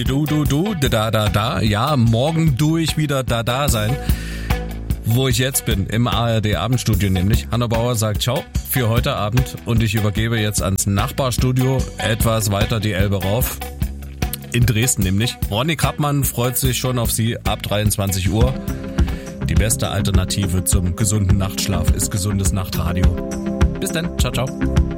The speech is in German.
Da. Ja, morgen ich wieder da sein. Wo ich jetzt bin, im ARD-Abendstudio nämlich. Hanno Bauer sagt ciao für heute Abend und ich übergebe jetzt ans Nachbarstudio etwas weiter die Elbe rauf. In Dresden nämlich. Ronny Krappmann freut sich schon auf Sie ab 23 Uhr. Die beste Alternative zum gesunden Nachtschlaf ist gesundes Nachtradio. Bis dann, ciao, ciao.